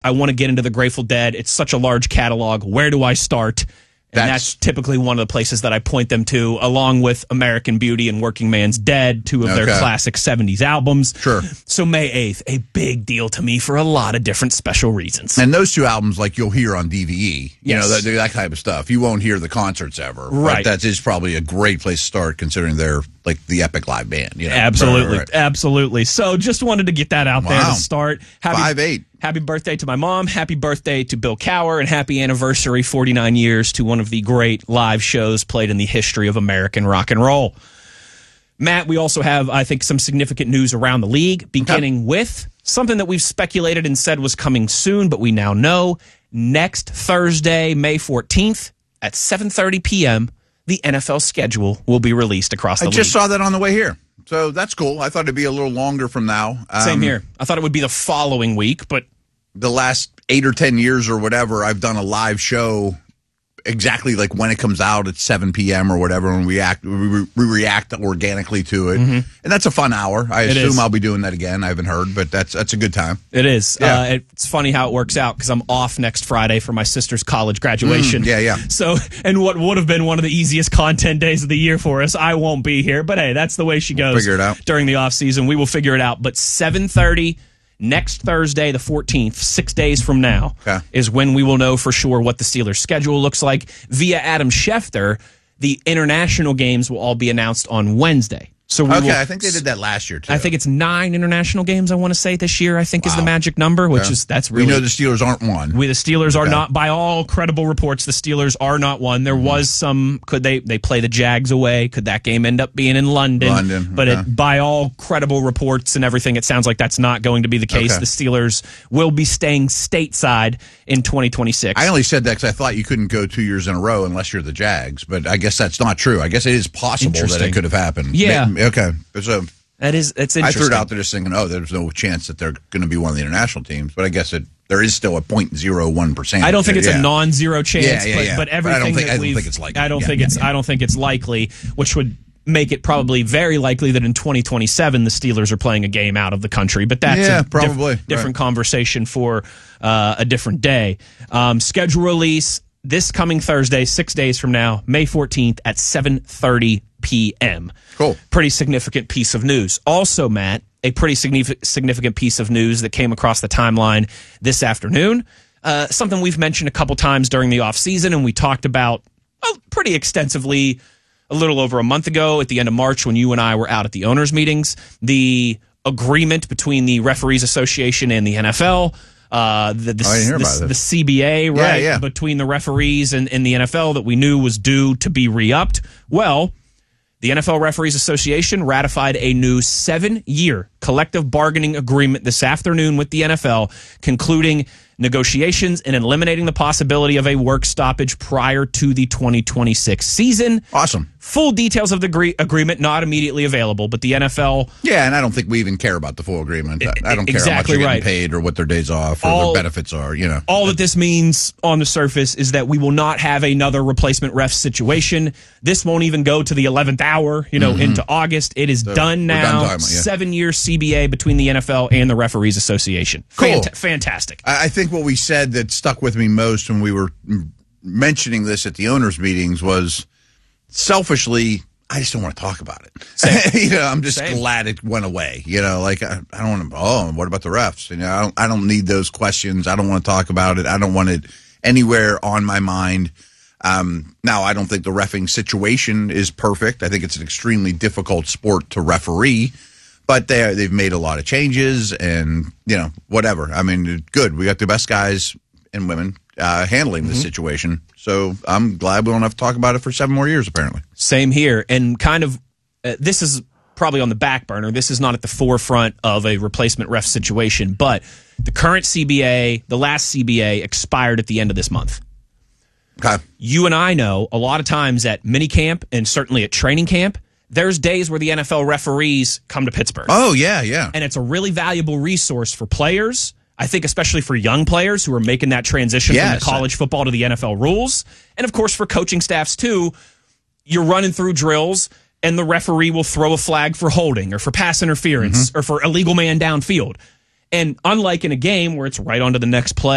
I want to get into the Grateful Dead. It's such a large catalog. Where do I start? And that's typically one of the places that I point them to, along with American Beauty and Working Man's Dead, two of their classic 70s albums. Sure. So May 8th, a big deal to me for a lot of different special reasons. And those two albums, like, you'll hear on DVE. You know, that type of stuff. You won't hear the concerts ever. Right. But that is probably a great place to start, considering they're, like, the epic live band. You know? Absolutely. Right. Absolutely. So just wanted to get that out there to start. 5-8. Happy birthday to my mom. Happy birthday to Bill Cower. And happy anniversary, 49 years, to one of the great live shows played in the history of American rock and roll. Matt, we also have, I think, some significant news around the league, beginning with something that we've speculated and said was coming soon, but we now know. Next Thursday, May 14th at 7:30 p.m., the NFL schedule will be released across the league. I just saw that on the way here. So that's cool. I thought it'd be a little longer from now. Same here. I thought it would be the following week, but the last 8 or 10 years or whatever, I've done a live show exactly like when it comes out at 7 p.m. or whatever, and we react organically to it. And that's a fun hour. I assume I'll be doing that again. I haven't heard, but that's a good time. It is. Yeah. It's funny how it works out because I'm off next Friday for my sister's college graduation. So, and what would have been one of the easiest content days of the year for us, I won't be here, but hey, that's the way she goes. We'll figure it out. During the off season. We will figure it out. But 7:30 next Thursday, the 14th, 6 days from now, is when we will know for sure what the Steelers' schedule looks like. Via Adam Schefter, the international games will all be announced on Wednesday. So I think they did that last year, too. I think it's 9 international games, I want to say, this year, I think is the magic number, which is, that's really... We know the Steelers aren't one. The Steelers are not, by all credible reports, the Steelers are not one. There was some, could they play the Jags away? Could that game end up being in London? But by all credible reports and everything, it sounds like that's not going to be the case. The Steelers will be staying stateside in 2026. I only said that because I thought you couldn't go 2 years in a row unless you're the Jags, but I guess that's not true. I guess it is possible that it could have happened. Yeah. Okay. So it's interesting. I threw it out there just thinking, there's no chance that they're going to be one of the international teams, but I guess there is still a 0.01%. I don't think it's a non-zero chance, but everything I don't think it's likely. I don't think it's likely, which would make it probably very likely that in 2027 the Steelers are playing a game out of the country, but that's a different conversation for a different day. Schedule release this coming Thursday, 6 days from now, May 14th at 7:30 p.m. Cool. Pretty significant piece of news. Also, Matt, a pretty significant piece of news that came across the timeline this afternoon. Something we've mentioned a couple times during the offseason, and we talked about pretty extensively a little over a month ago at the end of March when you and I were out at the owners' meetings. The agreement between the Referees Association and the NFL. The CBA, right? Yeah. Between the referees and the NFL that we knew was due to be re-upped. Well, the NFL Referees Association ratified a new 7-year collective bargaining agreement this afternoon with the NFL, concluding negotiations and eliminating the possibility of a work stoppage prior to the 2026 season. Awesome. Full details of the agreement not immediately available, but the NFL... Yeah, and I don't think we even care about the full agreement. I don't care how much they're getting paid or what their days off or their benefits are, you know. All that this means on the surface is that we will not have another replacement ref situation. This won't even go to the 11th hour, into August. It is done now. 7-year CBA between the NFL and the Referees Association. Cool. Fantastic. I think what we said that stuck with me most when we were mentioning this at the owners' meetings was, selfishly, I just don't want to talk about it. I'm just glad it went away. I don't want to, what about the refs? I don't need those questions. I don't want to talk about it. I don't want it anywhere on my mind. Now, I don't think the reffing situation is perfect. I think it's an extremely difficult sport to referee, but they've made a lot of changes and, whatever. I mean, good. We got the best guys and women handling this situation. So I'm glad we don't have to talk about it for 7 more years, apparently. Same here. And kind of, this is probably on the back burner. This is not at the forefront of a replacement ref situation, but the current CBA, the last CBA, expired at the end of this month. Okay. You and I know a lot of times at minicamp and certainly at training camp, there's days where the NFL referees come to Pittsburgh. Oh, yeah. And it's a really valuable resource for players. I think especially for young players who are making that transition from the college football to the NFL rules. And, of course, for coaching staffs, too, you're running through drills, and the referee will throw a flag for holding or for pass interference or for illegal man downfield. And unlike in a game where it's right on to the next play,